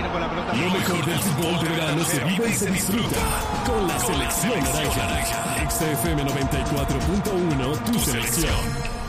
tiene con la pelota. Lo mejor del fútbol de verano se vive y se disfruta con la selección naranja. XFM 94.1, tu selección.